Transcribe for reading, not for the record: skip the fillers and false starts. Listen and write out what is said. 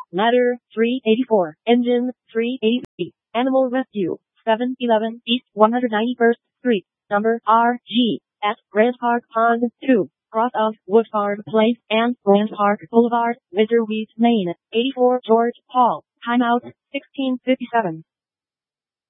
Ladder 384, Engine 383, Animal Rescue, 711 East 191st Street, number RG, at Grant Park Pond 2, cross of Woodford Place and Grant Park Boulevard, Winterweed, Maine, 84 George Hall, timeout 1657.